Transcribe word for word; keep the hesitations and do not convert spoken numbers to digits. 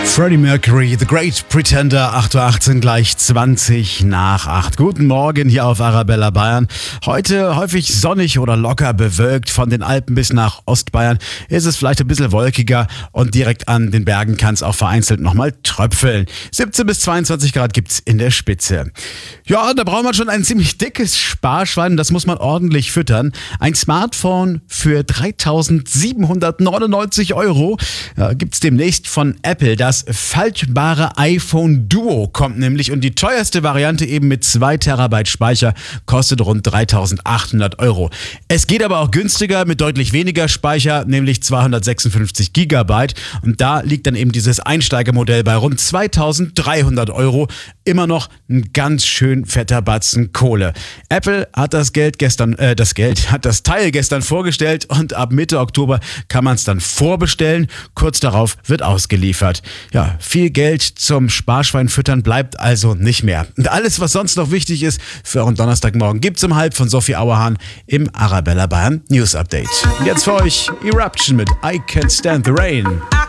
Freddie Mercury, The Great Pretender, acht Uhr achtzehn, gleich zwanzig nach acht. Guten Morgen hier auf Arabella Bayern. Heute häufig sonnig oder locker bewölkt. Von den Alpen bis nach Ostbayern ist es vielleicht ein bisschen wolkiger und direkt an den Bergen kann es auch vereinzelt nochmal tröpfeln. siebzehn bis zweiundzwanzig Grad gibt's in der Spitze. Ja, da braucht man schon ein ziemlich dickes Sparschwein, das muss man ordentlich füttern. Ein Smartphone für dreitausendsiebenhundertneunundneunzig Euro ja, gibt's demnächst von Apple. Das faltbare iPhone Duo kommt nämlich und die teuerste Variante eben mit zwei Terabyte Speicher kostet rund dreitausendachthundert Euro. Es geht aber auch günstiger mit deutlich weniger Speicher, nämlich zweihundertsechsundfünfzig Gigabyte und da liegt dann eben dieses Einsteigermodell bei rund zweitausenddreihundert Euro. Immer noch ein ganz schön fetter Batzen Kohle. Apple hat das Geld gestern, äh, das Geld, hat das Teil gestern vorgestellt und ab Mitte Oktober kann man es dann vorbestellen. Kurz darauf wird ausgeliefert. Ja, viel Geld zum Sparschwein füttern bleibt also nicht mehr. Und alles, was sonst noch wichtig ist für euren Donnerstagmorgen, gibt's um halb von Sophie Auerhahn im Arabella Bayern News Update. Und jetzt für euch Eruption mit I Can't Stand the Rain.